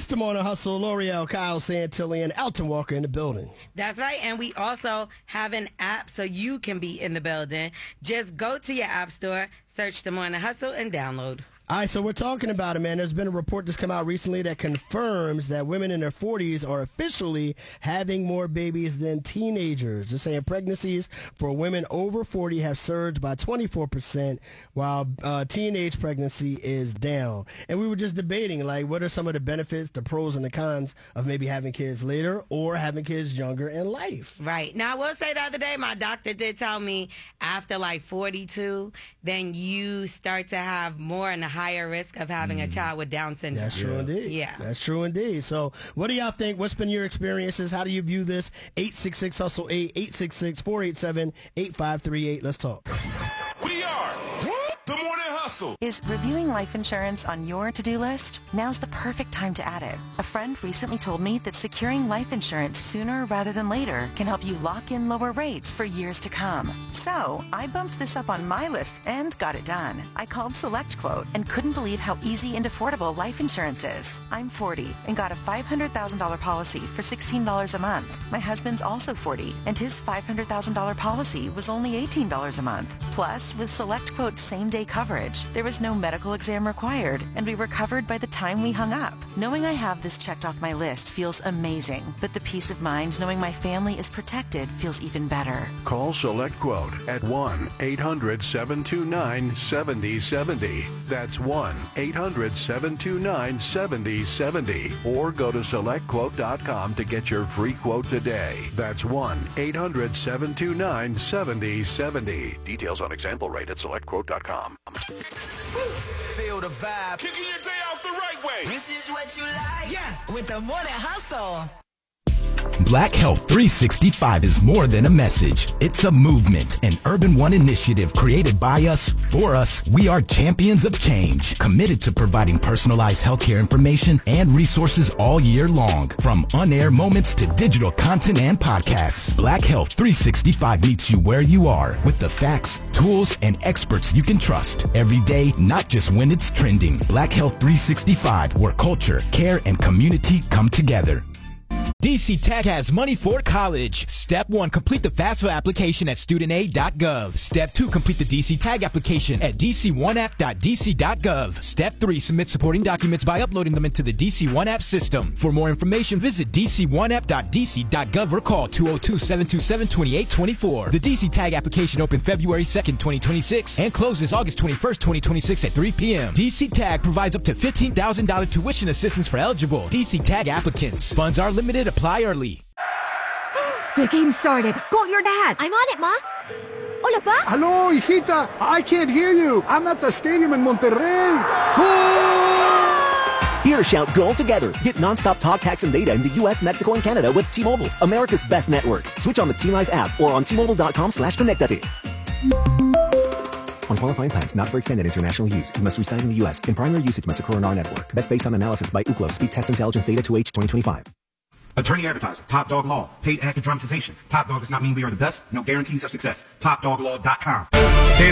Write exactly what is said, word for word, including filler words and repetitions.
the Morning Hustle. L'Oreal, Kyle Santillan, Alton Walker in the building. That's right. And we also have an app so you can be in the building. Just go to your app store, search the Morning Hustle, and download. All right, so we're talking about it, man. There's been a report that's come out recently that confirms that women in their forties are officially having more babies than teenagers. They're saying pregnancies for women over forty have surged by twenty-four percent, while uh, teenage pregnancy is down. And we were just debating, like, what are some of the benefits, the pros and the cons of maybe having kids later or having kids younger in life? Right. Now, I will say the other day, my doctor did tell me after, like, forty-two, then you start to have more in the higher risk of having mm. a child with Down syndrome. That's true yeah. indeed. Yeah. That's true indeed. So what do y'all think? What's been your experiences? How do you view this? eight six six hustle eight, eight six six, four eight seven, eight five three eight. Let's talk. We are the Morning Hustle. Is reviewing life insurance on your to-do list? Now's the perfect time to add it. A friend recently told me that securing life insurance sooner rather than later can help you lock in lower rates for years to come. So I bumped this up on my list and got it done. I called SelectQuote and couldn't believe how easy and affordable life insurance is. I'm forty and got a five hundred thousand dollars policy for sixteen dollars a month. My husband's also forty and his five hundred thousand dollars policy was only eighteen dollars a month. Plus, with SelectQuote's same-day coverage, there was no medical exam required, and we were covered by the time we hung up. Knowing I have this checked off my list feels amazing, but the peace of mind knowing my family is protected feels even better. Call SelectQuote at one eight hundred, seven two nine, seven zero seven zero. That's one eight hundred, seven two nine, seven zero seven zero. Or go to select quote dot com to get your free quote today. That's one eight hundred, seven two nine, seven zero seven zero. Details on example rate at select quote dot com. Feel the vibe. Kicking your day off the right way. This is what you like. Yeah, with the Morning Hustle. Black Health three sixty-five is more than a message. It's a movement, an Urban One initiative created by us, for us. We are champions of change, committed to providing personalized healthcare information and resources all year long. From on-air moments to digital content and podcasts, Black Health three sixty-five meets you where you are with the facts, tools, and experts you can trust. Every day, not just when it's trending. Black Health three sixty-five, where culture, care, and community come together. D C Tech has money for college. Step one, complete the FAFSA application at student aid dot gov. Step two, complete the D C Tag application at d c one app dot d c dot gov. Step three, submit supporting documents by uploading them into the D C one App system. For more information, visit d c one app dot d c dot gov or call two oh two, seven two seven, two eight two four. The D C Tag application opened February second, twenty twenty-six and closes August twenty-first, twenty twenty-six at three p.m. D C Tag provides up to fifteen thousand dollars tuition assistance for eligible D C Tag applicants. Funds are limited. Apply early. The game started. Call your dad. I'm on it, Ma. Hola, Pa. Hello, hijita. I can't hear you. I'm at the stadium in Monterrey. Here, shout goal together. Get nonstop talk, text, and data in the U S, Mexico, and Canada with T-Mobile, America's best network. Switch on the T-Life app or on T Mobile dot com slash connectate. On qualifying plans not for extended international use, you must reside in the U S. In primary usage must occur on our network. Best based on analysis by Ookla. Speed Test Intelligence Data two H twenty twenty-five. Attorney advertiser, Top Dog Law, paid actor dramatization. Top Dog does not mean we are the best, no guarantees of success. top dog law dot com.